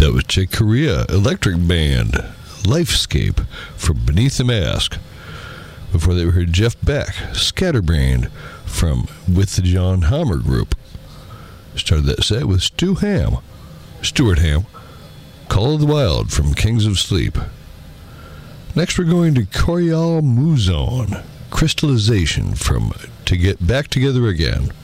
That was Chick Corea Electric Band, Lifescape from Beneath the Mask. Before that, we heard Jeff Beck, Scatterbrained from With the John Hammer Group. Started that set with Stuart Ham, Call of the Wild from Kings of Sleep. Next, we're going to Coriol Muzon, Crystallization from To Get Back Together Again.